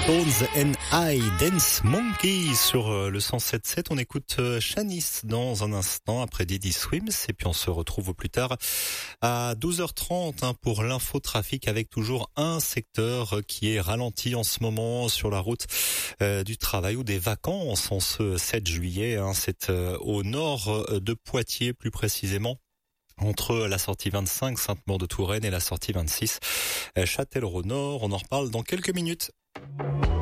Tones and I, Dance Monkey sur le 107.7. On écoute Shanice dans un instant après Didi Swims et puis on se retrouve au plus tard à 12h30 pour l'infotrafic avec toujours un secteur qui est ralenti en ce moment sur la route du travail ou des vacances en ce 7 juillet. C'est au nord de Poitiers plus précisément. Entre la sortie 25 Sainte-Maure-de-Touraine et la sortie 26 Châtellerault Nord. On en reparle dans quelques minutes.